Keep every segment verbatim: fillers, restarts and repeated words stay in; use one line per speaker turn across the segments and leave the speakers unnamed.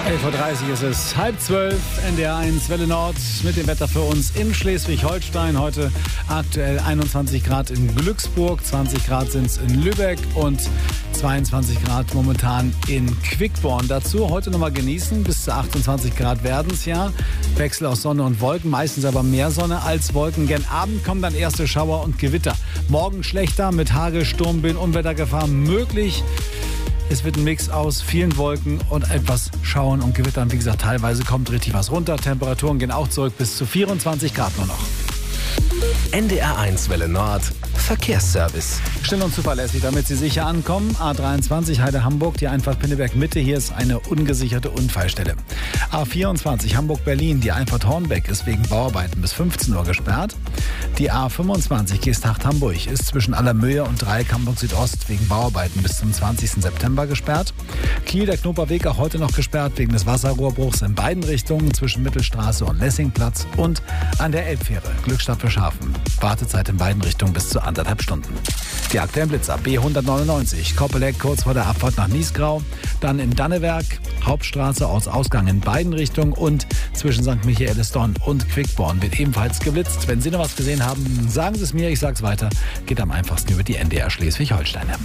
elf Uhr dreißig ist es, halb zwölf, N D R eins, Welle Nord mit dem Wetter für uns in Schleswig-Holstein. Heute aktuell einundzwanzig Grad in Glücksburg, zwanzig Grad sind es in Lübeck und zweiundzwanzig Grad momentan in Quickborn. Dazu heute nochmal genießen, bis zu achtundzwanzig Grad werden es ja. Wechsel aus Sonne und Wolken, meistens aber mehr Sonne als Wolken. Gen Abend kommen dann erste Schauer und Gewitter. Morgen schlechter mit Hagel, Sturmwind, Unwettergefahr möglich. Es wird ein Mix aus vielen Wolken und etwas Schauern und Gewittern. Wie gesagt, teilweise kommt richtig was runter. Temperaturen gehen auch zurück bis zu vierundzwanzig Grad nur noch.
N D R eins Welle Nord Verkehrsservice.
Schnell und zuverlässig, damit Sie sicher ankommen. A dreiundzwanzig Heide-Hamburg, die Einfahrt Pinneberg-Mitte. Hier ist eine ungesicherte Unfallstelle. A vierundzwanzig Hamburg-Berlin, die Einfahrt Hornbeck ist wegen Bauarbeiten bis fünfzehn Uhr gesperrt. Die A fünfundzwanzig Geesthacht-Hamburg ist zwischen Allermöhe und Dreieck Hamburg Südost wegen Bauarbeiten bis zum zwanzigsten September gesperrt. Kiel, der Knoperweg, auch heute noch gesperrt wegen des Wasserrohrbruchs in beiden Richtungen zwischen Mittelstraße und Lessingplatz und an der Elbfähre Glückstadt für Schafen. Wartezeit in beiden Richtungen bis zu anderthalb Stunden. Die aktuellen Blitzer B hundertneunundneunzig, Koppeleck kurz vor der Abfahrt nach Niesgrau, dann in Dannewerk, Hauptstraße aus Ausgang in beiden Richtungen und zwischen Sankt Michaelisdonn und Quickborn wird ebenfalls geblitzt. Wenn Sie noch was gesehen haben, sagen Sie es mir, ich sag's weiter. Geht am einfachsten über die N D R Schleswig-Holstein-App.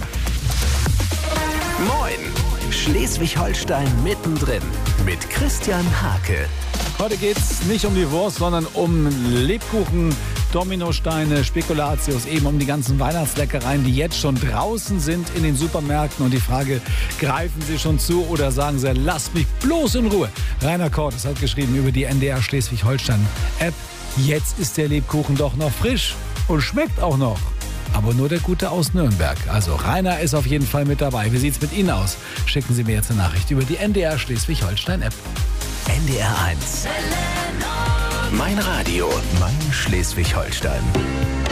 Moin! Schleswig-Holstein mittendrin mit Christian Hake.
Heute geht's nicht um die Wurst, sondern um Lebkuchen, Dominosteine, Spekulatius, eben um die ganzen Weihnachtsleckereien, die jetzt schon draußen sind in den Supermärkten. Und die Frage, greifen Sie schon zu oder sagen Sie, lasst mich bloß in Ruhe? Rainer Cortes hat geschrieben über die N D R Schleswig-Holstein-App, jetzt ist der Lebkuchen doch noch frisch und schmeckt auch noch. Aber nur der Gute aus Nürnberg. Also Rainer ist auf jeden Fall mit dabei. Wie sieht's mit Ihnen aus? Schicken Sie mir jetzt eine Nachricht über die N D R Schleswig-Holstein-App.
N D R eins. Mein Radio, mein Schleswig-Holstein.